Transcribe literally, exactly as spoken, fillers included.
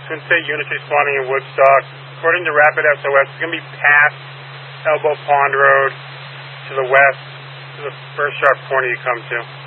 Twin State Unity spawning in Woodstock. According to Rapid S O S, it's going to be past Elbow Pond Road to the west, to the first sharp corner you come to.